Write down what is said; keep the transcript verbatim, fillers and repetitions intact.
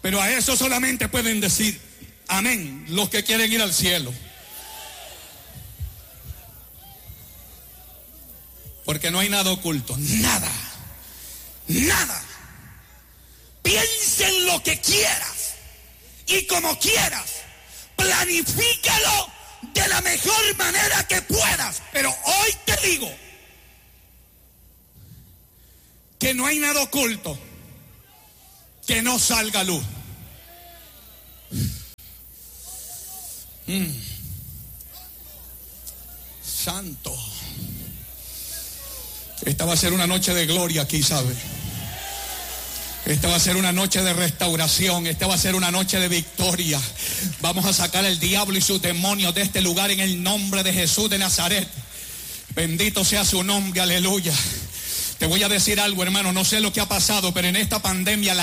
Pero a eso solamente pueden decir amén los que quieren ir al cielo. Porque no hay nada oculto, nada, nada. Piensa en lo que quieras y como quieras. Planifícalo de la mejor manera que puedas. Pero hoy te digo que no hay nada oculto que no salga a luz. Mm. Santo. Esta va a ser una noche de gloria aquí, ¿sabe? Esta va a ser una noche de restauración. Esta va a ser una noche de victoria. Vamos a sacar al diablo y sus demonios de este lugar en el nombre de Jesús de Nazaret. Bendito sea su nombre, aleluya. Te voy a decir algo, hermano, no sé lo que ha pasado, pero en esta pandemia la